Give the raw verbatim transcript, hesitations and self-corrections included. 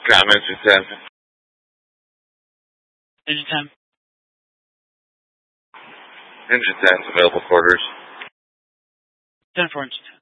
Comments or ten? Engine ten. Engine ten's available quarters. ten for engine ten.